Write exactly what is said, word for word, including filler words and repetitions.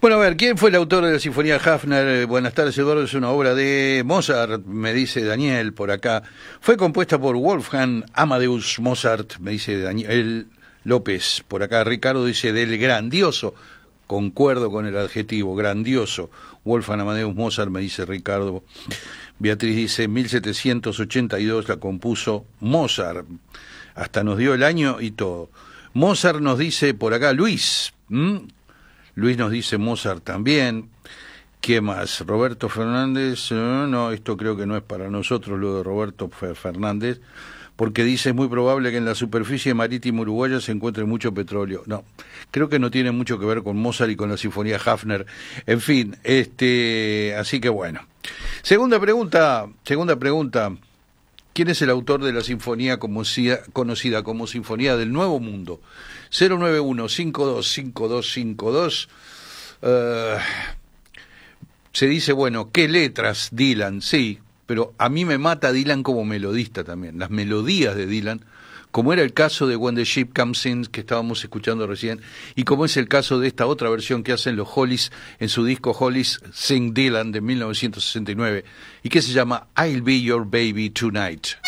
Bueno, a ver, ¿quién fue el autor de la Sinfonía Hafner? Buenas tardes, Eduardo, es una obra de Mozart, me dice Daniel por acá. Fue compuesta por Wolfgang Amadeus Mozart, me dice Daniel López por acá. Ricardo dice del grandioso, concuerdo con el adjetivo, grandioso. Wolfgang Amadeus Mozart, me dice Ricardo. Beatriz dice, mil setecientos ochenta y dos la compuso Mozart. Hasta nos dio el año y todo. Mozart nos dice por acá Luis. ¿Mm? Luis nos dice Mozart también. ¿Qué más? Roberto Fernández. No, no, esto creo que no es para nosotros lo de Roberto Fernández, porque dice es muy probable que en la superficie marítima uruguaya se encuentre mucho petróleo. No, creo que no tiene mucho que ver con Mozart y con la Sinfonía Hafner. En fin, este, así que bueno. Segunda pregunta, segunda pregunta. ¿Quién es el autor de la sinfonía conocida como Sinfonía del Nuevo Mundo? cero nueve uno, cinco dos cinco dos cinco dos. Uh, se dice, bueno, ¿qué letras Dylan? Sí, pero a mí me mata Dylan como melodista también. Las melodías de Dylan, como era el caso de When the Ship Comes In, que estábamos escuchando recién, y como es el caso de esta otra versión que hacen los Hollies en su disco Hollies Sing Dylan de mil novecientos sesenta y nueve, y que se llama I'll Be Your Baby Tonight.